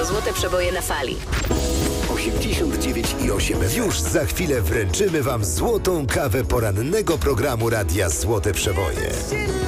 to Złote Przeboje na fali. 89,8. Już za chwilę wręczymy Wam złotą kawę porannego programu Radia Złote Przeboje.